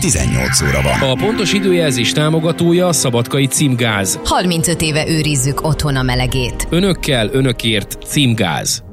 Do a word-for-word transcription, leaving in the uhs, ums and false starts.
tizennyolc óra van. A pontos időjelzés támogatója a Szabadkai Címgáz. harmincöt éve őrizzük otthon a melegét. Önökkel, önökért Címgáz.